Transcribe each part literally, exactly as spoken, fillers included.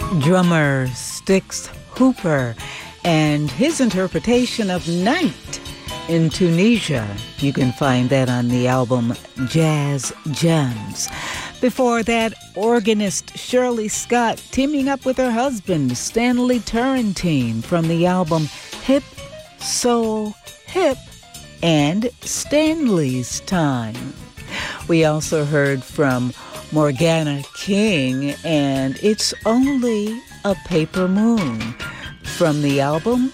drummer Styx Hooper and his interpretation of Night in Tunisia. You can find that on the album Jazz Gems. Before that, organist Shirley Scott teaming up with her husband Stanley Turrentine from the album Hip, Soul, Hip, and Stanley's Time. We also heard from Morgana King and It's Only a Paper Moon from the album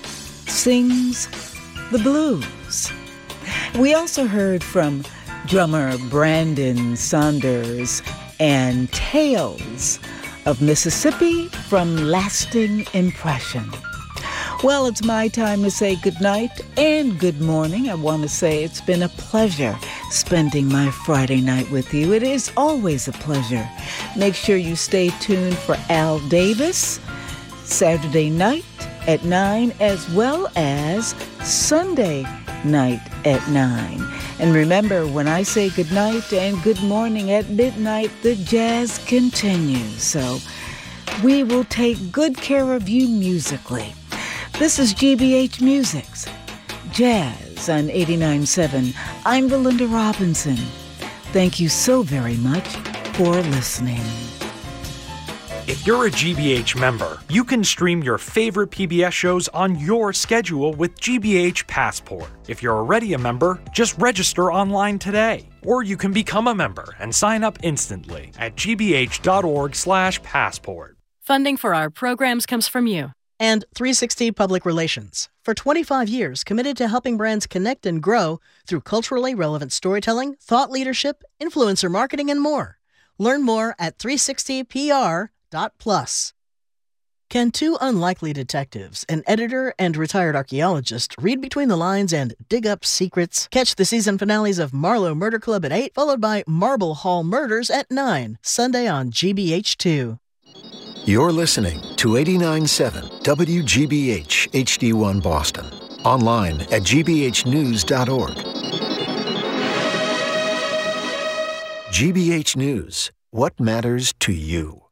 Sings the Blues. We also heard from drummer Brandon Saunders and Tales of Mississippi from Lasting Impression. Well, it's my time to say goodnight and good morning. I want to say it's been a pleasure spending my Friday night with you. It is always a pleasure. Make sure you stay tuned for Al Davis Saturday night at nine as well as Sunday night at nine. And remember, when I say goodnight and good morning at midnight, the jazz continues. So we will take good care of you musically. This is G B H Music's Jazz on eighty-nine point seven. I'm Belinda Robinson. Thank you so very much for listening. If you're a G B H member, you can stream your favorite P B S shows on your schedule with G B H Passport. If you're already a member, just register online today. Or you can become a member and sign up instantly at gbh.org slash passport. Funding for our programs comes from you. And three sixty Public Relations, for twenty-five years committed to helping brands connect and grow through culturally relevant storytelling, thought leadership, influencer marketing, and more. Learn more at three sixty p r dot plus. Can two unlikely detectives, an editor and retired archaeologist, read between the lines and dig up secrets? Catch the season finales of Marlowe Murder Club at eight, followed by Marble Hall Murders at nine, Sunday on G B H two. You're listening to eighty-nine point seven W G B H H D one Boston. Online at g b h news dot org. G B H News. What matters to you?